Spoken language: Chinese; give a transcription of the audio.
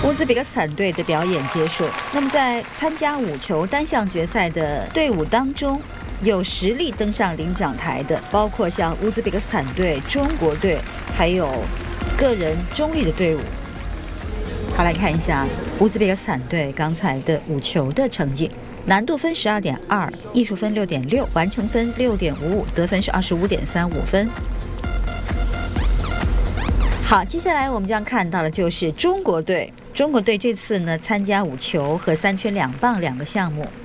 乌兹别克斯坦队的表演结束。那么在参加5球单项决赛的队伍当中，有实力登上领奖台的，包括像乌兹别克斯坦队、中国队，还有个人中立的队伍。好，来看一下乌兹别克斯坦队刚才的5球的成绩。难度分12.2，艺术分6.6，完成分6.55，得分是25.35分。好，接下来我们将看到的就是中国队。中国队这次呢参加5球和3圈2棒2个项目。